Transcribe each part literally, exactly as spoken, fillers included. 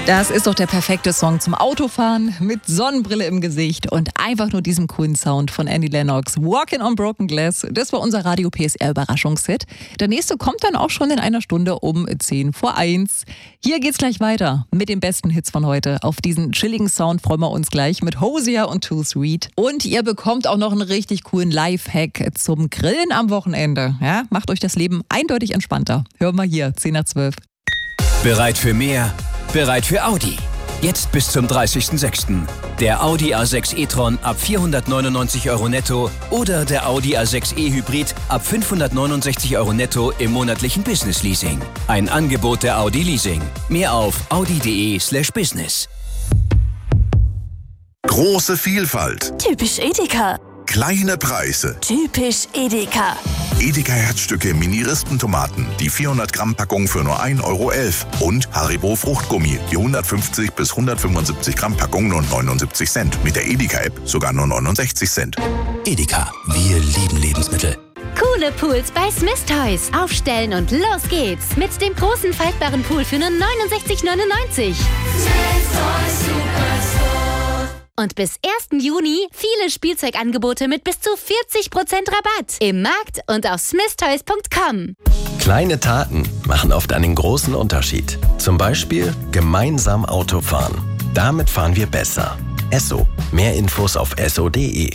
Das ist doch der perfekte Song zum Autofahren mit Sonnenbrille im Gesicht und einfach nur diesem coolen Sound von Annie Lennox. Walking on Broken Glass, das war unser Radio P S R Überraschungshit. Der nächste kommt dann auch schon in einer Stunde um zehn vor eins. Hier geht's gleich weiter mit den besten Hits von heute. Auf diesen chilligen Sound freuen wir uns gleich mit Hosier und Too Sweet. Und ihr bekommt auch noch einen richtig coolen Lifehack zum Grillen am Wochenende. Ja, macht euch das Leben eindeutig entspannter. Hören wir hier, zehn nach zwölf. Bereit für mehr? Bereit für Audi. Jetzt bis zum dreißigsten sechsten Der Audi A sechs e-tron ab vierhundertneunundneunzig Euro netto oder der Audi A sechs e Hybrid ab fünfhundertneunundsechzig Euro netto im monatlichen Business Leasing. Ein Angebot der Audi Leasing. Mehr auf audi.de slash business. Große Vielfalt. Typisch Edeka. Kleine Preise. Typisch Edeka. Edeka Herzstücke Mini-Rispentomaten, die vierhundert Gramm Packung für nur ein Euro elf. Und Haribo Fruchtgummi, die hundertfünfzig bis hundertfünfundsiebzig Gramm Packung nur neunundsiebzig Cent. Mit der Edeka-App sogar nur neunundsechzig Cent. Edeka, wir lieben Lebensmittel. Coole Pools bei Smith Toys. Aufstellen und los geht's. Mit dem großen faltbaren Pool für nur neunundsechzig neunundneunzig. Und bis ersten Juni viele Spielzeugangebote mit bis zu vierzig Prozent Rabatt. Im Markt und auf smith toys punkt com. Kleine Taten machen oft einen großen Unterschied. Zum Beispiel gemeinsam Auto fahren. Damit fahren wir besser. Esso. Mehr Infos auf esso punkt de.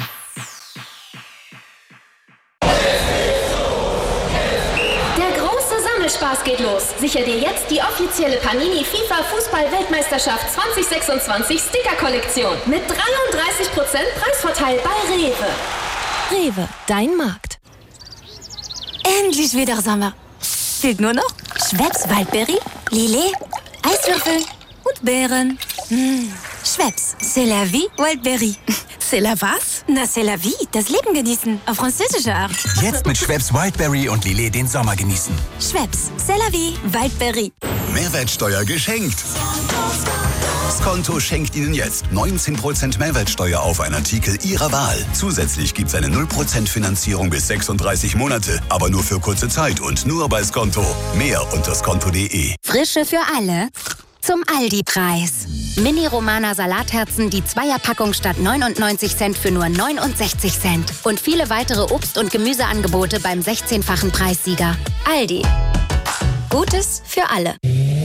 Spaß geht los. Sicher dir jetzt die offizielle Panini FIFA Fußball-Weltmeisterschaft zwanzig sechsundzwanzig Sticker-Kollektion mit dreiunddreißig Prozent Preisvorteil bei Rewe. Rewe, dein Markt. Endlich wieder Sommer. Fehlt nur noch Schweppes Waldbeere, Lillet, Eiswürfel und Beeren. Mmh. Schweppes, c'est la vie, Wildberry. C'est la was? Na, c'est la vie, das Leben genießen, auf französische Art. Jetzt mit Schweppes Wildberry und Lillet den Sommer genießen. Schweppes, c'est la vie, Wildberry. Mehrwertsteuer geschenkt. Skonto schenkt Ihnen jetzt neunzehn Prozent Mehrwertsteuer auf einen Artikel Ihrer Wahl. Zusätzlich gibt es eine null Prozent Finanzierung bis sechsunddreißig Monate, aber nur für kurze Zeit und nur bei Skonto. Mehr unter skonto punkt de. Frische für alle zum Aldi-Preis. Mini-Romana Salatherzen, die Zweierpackung statt neunundneunzig Cent für nur neunundsechzig Cent. Und viele weitere Obst- und Gemüseangebote beim sechzehnfachen Preissieger. Aldi. Gutes für alle.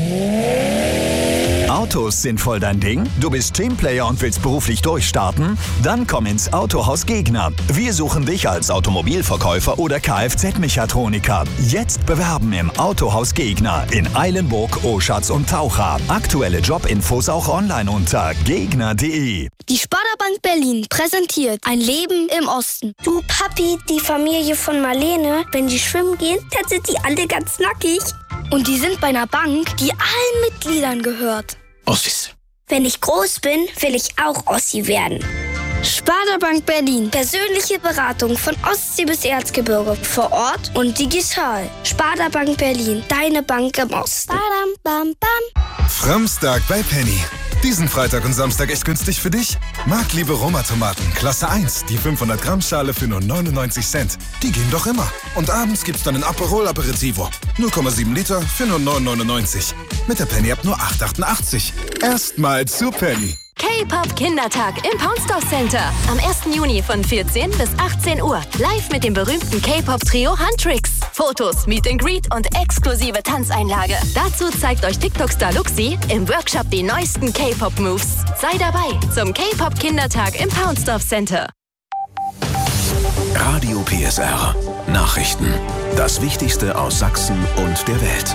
Autos sind voll dein Ding? Du bist Teamplayer und willst beruflich durchstarten? Dann komm ins Autohaus Gegner. Wir suchen dich als Automobilverkäufer oder Kfz-Mechatroniker. Jetzt bewerben im Autohaus Gegner in Eilenburg, Oschatz und Taucha. Aktuelle Jobinfos auch online unter gegner punkt de. Die Sparda-Bank Berlin präsentiert ein Leben im Osten. Du Papi, die Familie von Marlene, wenn die schwimmen gehen, dann sind die alle ganz nackig. Und die sind bei einer Bank, die allen Mitgliedern gehört. Ossis. Wenn ich groß bin, will ich auch Ossi werden. Sparda Bank Berlin. Persönliche Beratung von Ostsee bis Erzgebirge. Vor Ort und digital. Sparda Bank Berlin. Deine Bank im Osten. Badam, bam, bam. Framstag bei Penny. Diesen Freitag und Samstag echt günstig für dich? Marktliebe Roma-Tomaten, Klasse eins, die fünfhundert Gramm Schale für nur neunundneunzig Cent. Die gehen doch immer. Und abends gibt's dann ein Aperol Aperitivo. null Komma sieben Liter für nur neun neunundneunzig. Mit der Penny-App nur acht achtundachtzig. Erstmal zu Penny. K-Pop Kindertag im Poundstore Center. Am ersten Juni von vierzehn bis achtzehn Uhr. Live mit dem berühmten K-Pop-Trio Huntrix. Fotos, Meet and Greet und exklusive Tanzeinlage. Dazu zeigt euch TikTok-Star Luxi im Workshop die neuesten K-Pop-Moves. Sei dabei zum K-Pop Kindertag im Poundstore Center. Radio P S R. Nachrichten. Das Wichtigste aus Sachsen und der Welt.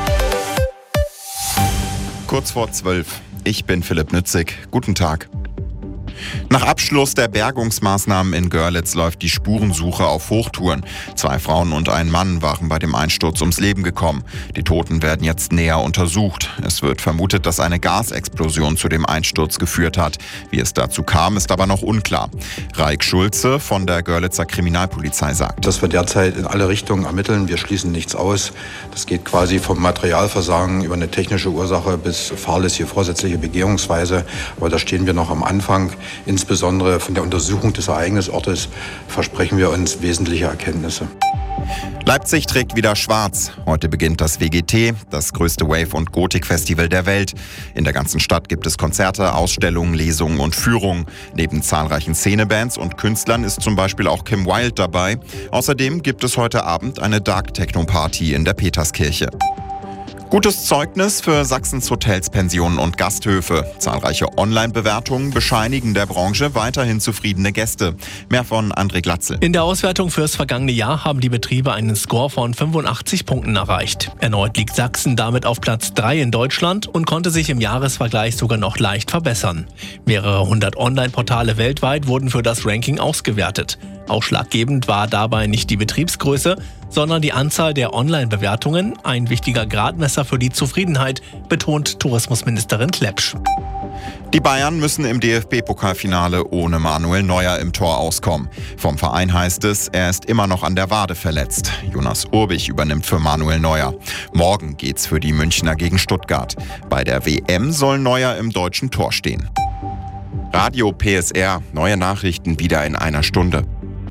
Kurz vor zwölf. Ich bin Philipp Nützig. Guten Tag. Nach Abschluss der Bergungsmaßnahmen in Görlitz läuft die Spurensuche auf Hochtouren. Zwei Frauen und ein Mann waren bei dem Einsturz ums Leben gekommen. Die Toten werden jetzt näher untersucht. Es wird vermutet, dass eine Gasexplosion zu dem Einsturz geführt hat. Wie es dazu kam, ist aber noch unklar. Raik Schulze von der Görlitzer Kriminalpolizei sagt: Dass wir derzeit in alle Richtungen ermitteln, wir schließen nichts aus. Das geht quasi vom Materialversagen über eine technische Ursache bis fahrlässige vorsätzliche Begehungsweise. Aber da stehen wir noch am Anfang. insbesondere von der Untersuchung des Ereignisortes versprechen wir uns wesentliche Erkenntnisse. Leipzig trägt wieder schwarz. Heute beginnt das W G T, das größte Wave- und Gotik-Festival der Welt. In der ganzen Stadt gibt es Konzerte, Ausstellungen, Lesungen und Führungen. Neben zahlreichen Szenebands und Künstlern ist zum Beispiel auch Kim Wilde dabei. Außerdem gibt es heute Abend eine Dark-Techno-Party in der Peterskirche. Gutes Zeugnis für Sachsens Hotels, Pensionen und Gasthöfe. Zahlreiche Online-Bewertungen bescheinigen der Branche weiterhin zufriedene Gäste. Mehr von André Glatzel. In der Auswertung fürs vergangene Jahr haben die Betriebe einen Score von fünfundachtzig Punkten erreicht. Erneut liegt Sachsen damit auf Platz drei in Deutschland und konnte sich im Jahresvergleich sogar noch leicht verbessern. Mehrere hundert Online-Portale weltweit wurden für das Ranking ausgewertet. Ausschlaggebend war dabei nicht die Betriebsgröße, sondern die Anzahl der Online-Bewertungen, ein wichtiger Gradmesser für die Zufriedenheit, betont Tourismusministerin Klepsch. Die Bayern müssen im D F B-Pokalfinale ohne Manuel Neuer im Tor auskommen. Vom Verein heißt es, er ist immer noch an der Wade verletzt. Jonas Urbich übernimmt für Manuel Neuer. Morgen geht's für die Münchner gegen Stuttgart. Bei der W M soll Neuer im deutschen Tor stehen. Radio P S R, neue Nachrichten wieder in einer Stunde.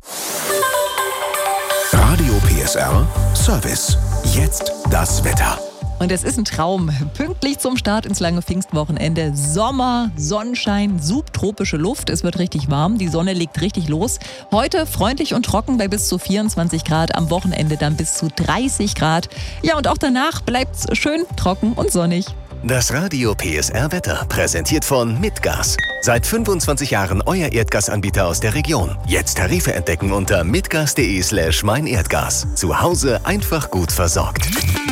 Radio P S R Service. Jetzt das Wetter. Und es ist ein Traum. Pünktlich zum Start ins lange Pfingstwochenende. Sommer, Sonnenschein, subtropische Luft. Es wird richtig warm. Die Sonne legt richtig los. Heute freundlich und trocken bei bis zu vierundzwanzig Grad. Am Wochenende dann bis zu dreißig Grad. Ja, und auch danach bleibt's schön trocken und sonnig. Das Radio P S R Wetter präsentiert von Mitgas. Seit fünfundzwanzig Jahren euer Erdgasanbieter aus der Region. Jetzt Tarife entdecken unter mitgas.de slash meinerdgas. Zu Hause einfach gut versorgt.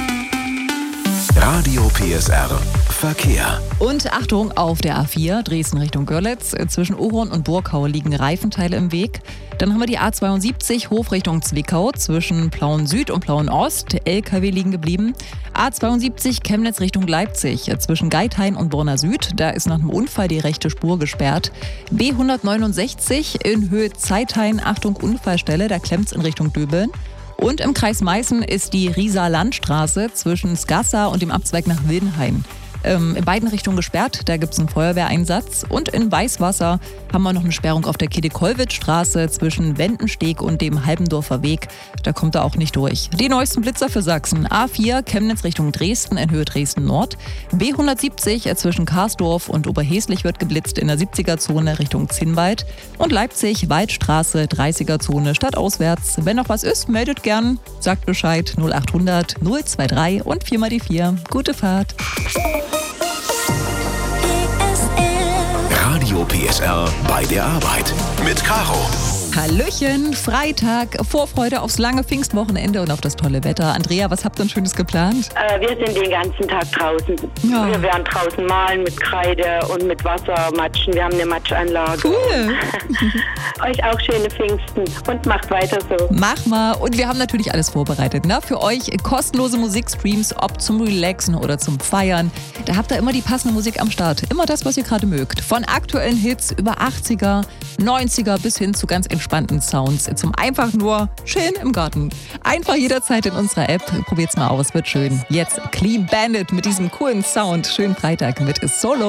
Radio P S R Verkehr. Und Achtung, auf der A vier Dresden Richtung Görlitz. Zwischen Oron und Burgau liegen Reifenteile im Weg. Dann haben wir die A zweiundsiebzig Hof Richtung Zwickau. Zwischen Plauen Süd und Plauen Ost. L K W liegen geblieben. A zweiundsiebzig Chemnitz Richtung Leipzig. Zwischen Geithain und Borna Süd. Da ist nach einem Unfall die rechte Spur gesperrt. B hundertneunundsechzig in Höhe Zeithain. Achtung, Unfallstelle. Da klemmt's in Richtung Döbeln. Und im Kreis Meißen ist die Rieser Landstraße zwischen Skassa und dem Abzweig nach Wildenhain ähm, in beiden Richtungen gesperrt. Da gibt es einen Feuerwehreinsatz. Und in Weißwasser haben wir noch eine Sperrung auf der Kede-Kollwitz-Straße zwischen Wendensteg und dem Halbendorfer Weg. Da kommt er auch nicht durch. Die neuesten Blitzer für Sachsen. A vier Chemnitz Richtung Dresden in Höhe Dresden Nord. B hundertsiebzig zwischen Karsdorf und Oberheslich wird geblitzt in der siebziger-Zone Richtung Zinnwald. Und Leipzig Waldstraße dreißiger-Zone stadtauswärts. Wenn noch was ist, meldet gern. Sagt Bescheid null achthundert null drei und vier mal die vier. Gute Fahrt. Radio P S R bei der Arbeit mit Caro. Hallöchen, Freitag, Vorfreude aufs lange Pfingstwochenende und auf das tolle Wetter. Andrea, was habt ihr denn Schönes geplant? Äh, wir sind den ganzen Tag draußen. Ja. Wir werden draußen malen mit Kreide und mit Wasser matschen. Wir haben eine Matschanlage. Cool. Euch auch schöne Pfingsten und macht weiter so. Mach mal. Und wir haben natürlich alles vorbereitet. Ne? Für euch kostenlose Musikstreams, ob zum Relaxen oder zum Feiern. Da habt ihr immer die passende Musik am Start. Immer das, was ihr gerade mögt. Von aktuellen Hits über achtziger, neunziger bis hin zu ganz entspannten Sounds zum einfach nur chillen im Garten. Einfach jederzeit in unserer App. Probiert's mal aus, wird schön. Jetzt Clean Bandit mit diesem coolen Sound. Schönen Freitag mit Solo.